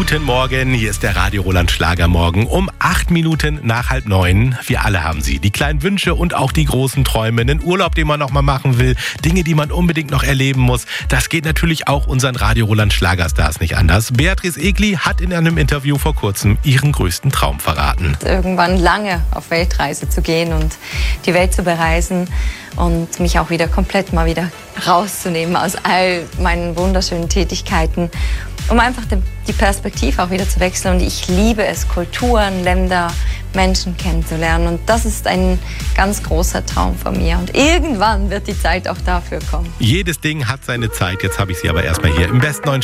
Guten Morgen, hier ist der Radio Roland Schlagermorgen um 8 Minuten nach 8:30. Wir alle haben sie, die kleinen Wünsche und auch die großen Träume, einen Urlaub, den man noch mal machen will, Dinge, die man unbedingt noch erleben muss. Das geht natürlich auch unseren Radio Roland Schlagerstars nicht anders. Beatrice Egli hat in einem Interview vor kurzem ihren größten Traum verraten. Irgendwann lange auf Weltreise zu gehen und die Welt zu bereisen und mich auch wieder komplett mal wieder rauszunehmen aus all meinen wunderschönen Tätigkeiten, um einfach die Perspektive auch wieder zu wechseln. Und ich liebe es, Kulturen, Länder, Menschen kennenzulernen. Und das ist ein ganz großer Traum von mir. Und irgendwann wird die Zeit auch dafür kommen. Jedes Ding hat seine Zeit. Jetzt habe ich sie aber erstmal hier im besten neuen